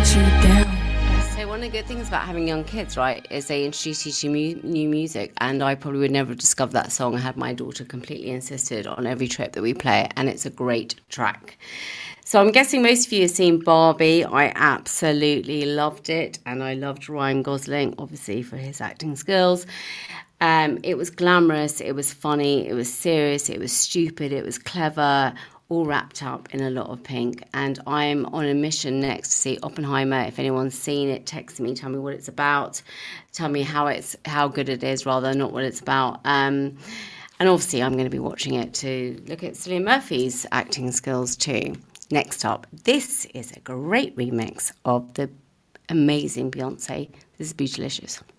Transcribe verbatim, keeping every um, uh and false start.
hunt you down. So one of the good things about having young kids, right, is they introduce you to mu- new music, and I probably would never have discovered that song had my daughter completely insisted on every trip that we play it, and it's a great track. So I'm guessing most of you have seen Barbie. I absolutely loved it, and I loved Ryan Gosling, obviously, for his acting skills. Um, it was glamorous, it was funny, it was serious, it was stupid, it was clever, all wrapped up in a lot of pink. And I'm on a mission next to see Oppenheimer. If anyone's seen it, text me, tell me what it's about, tell me how it's how good it is, rather, not what it's about. Um, and obviously, I'm going to be watching it to look at Cillian Murphy's acting skills too. Next up, this is a great remix of the amazing Beyonce. This is Beautylicious.